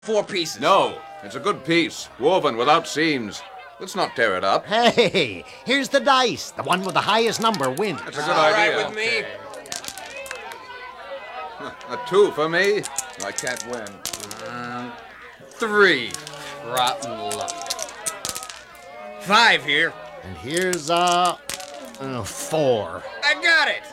4 pieces. No, it's a good piece, woven without seams. Let's not tear it up. Hey, here's the dice. The one with the highest number wins. That's a good All idea. right with me. A 2 for me. I can't win. 3. Rotten luck. 5 here. And here's 4. I got it.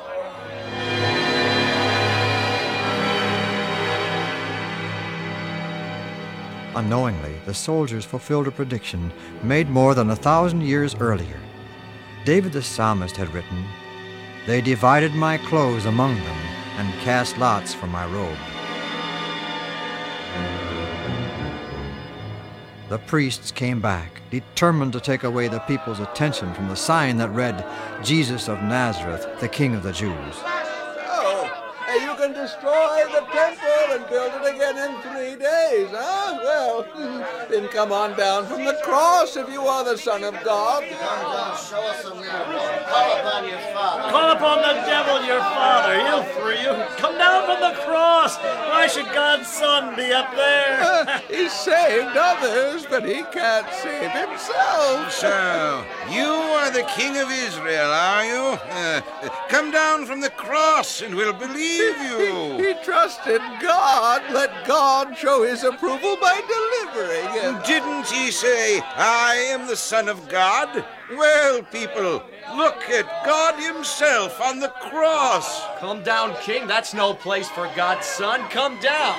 Unknowingly, the soldiers fulfilled a prediction made more than 1,000 years earlier. David the psalmist had written, "They divided my clothes among them and cast lots for my robe." The priests came back, determined to take away the people's attention from the sign that read, "Jesus of Nazareth, the King of the Jews." Oh, you can destroy the temple and build it again in 3 days, huh? Well, then come on down from the cross if you are the Son of God. Come down, show us a miracle. Call upon your Father. Call upon the devil, your father. He'll free you. Come down from the cross. Why should God's Son be up there? He saved others, but he can't save himself. So, you are the King of Israel, are you? Come down from the cross and we'll believe you. He trusted God. Let God show his approval by delivering him. Didn't he say, "I am the Son of God"? Well, people, look at God himself on the cross. Come down, King. That's no place for God's Son. Come down.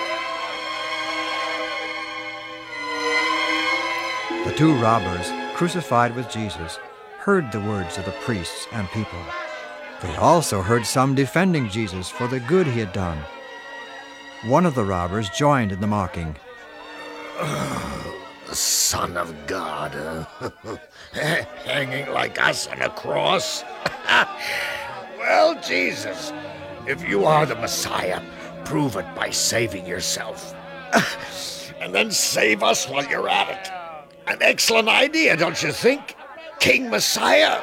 The 2 robbers, crucified with Jesus, heard the words of the priests and people. They also heard some defending Jesus for the good he had done. One of the robbers joined in the mocking. The Son of God, hanging like us on a cross. Well, Jesus, if you are the Messiah, prove it by saving yourself. And then save us while you're at it. An excellent idea, don't you think? King Messiah.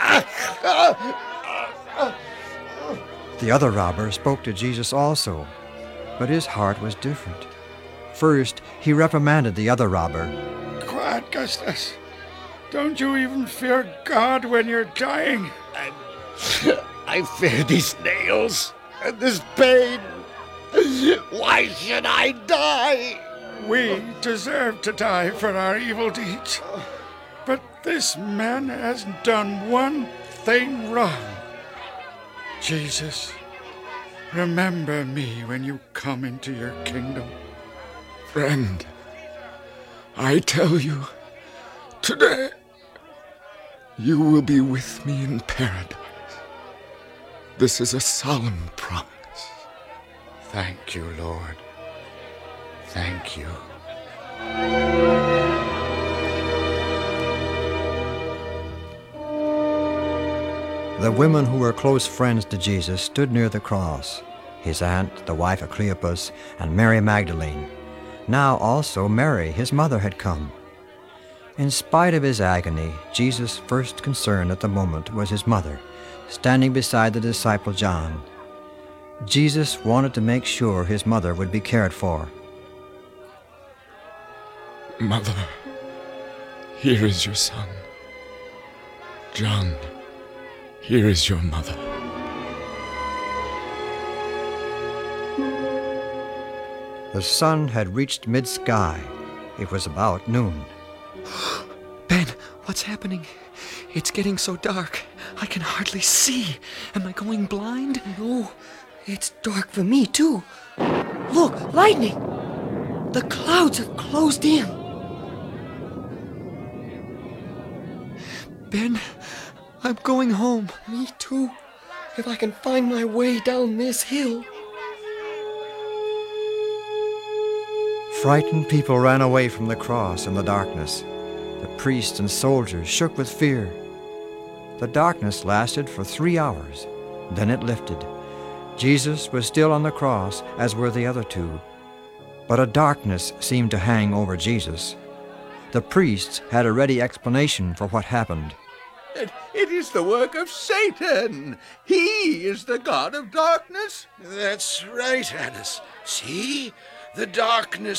The other robber spoke to Jesus also, but his heart was different. First, he reprimanded the other robber. Quiet, Gustus. Don't you even fear God when you're dying? I fear these nails and this pain. Why should I die? We deserve to die for our evil deeds. But this man has done one thing wrong. Jesus, remember me when you come into your kingdom. Friend, I tell you, today, you will be with me in paradise. This is a solemn promise. Thank you, Lord. Thank you. The women who were close friends to Jesus stood near the cross. His aunt, the wife of Cleopas, and Mary Magdalene. Now also Mary, his mother, had come. In spite of his agony, Jesus' first concern at the moment was his mother, standing beside the disciple John. Jesus wanted to make sure his mother would be cared for. Mother, here is your son. John, here is your mother. The sun had reached mid-sky. It was about noon. Ben, what's happening? It's getting so dark. I can hardly see. Am I going blind? No, it's dark for me, too. Look, lightning! The clouds have closed in. Ben, I'm going home. Me, too. If I can find my way down this hill. Frightened people ran away from the cross in the darkness. The priests and soldiers shook with fear. The darkness lasted for 3 hours. Then it lifted. Jesus was still on the cross, as were the other 2. But a darkness seemed to hang over Jesus. The priests had a ready explanation for what happened. It is the work of Satan. He is the god of darkness. That's right, Annas. See? The darkness